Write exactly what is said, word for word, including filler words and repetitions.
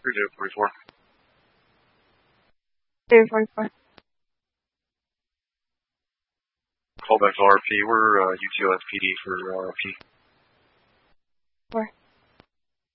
zero forty-four. zero forty-four. Call back to R P. We're uh, U T O S P D for R P. Four.